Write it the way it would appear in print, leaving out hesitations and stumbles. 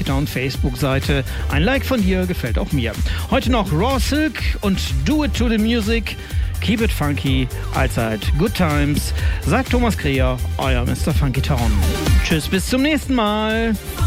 Town Facebook-Seite. Ein Like von dir gefällt auch mir. Heute noch Raw Silk und Do It to the Music. Keep it funky, allzeit good times. Sagt Thomas Kreher, euer Mr. Funky Town. Tschüss, bis zum nächsten Mal.